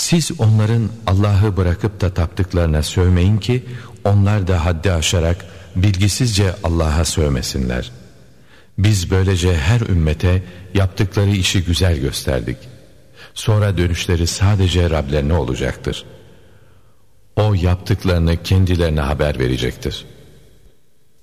Siz onların Allah'ı bırakıp da taptıklarına sövmeyin ki onlar da haddi aşarak bilgisizce Allah'a sövmesinler. Biz böylece her ümmete yaptıkları işi güzel gösterdik. Sonra dönüşleri sadece Rablerine olacaktır. O yaptıklarını kendilerine haber verecektir.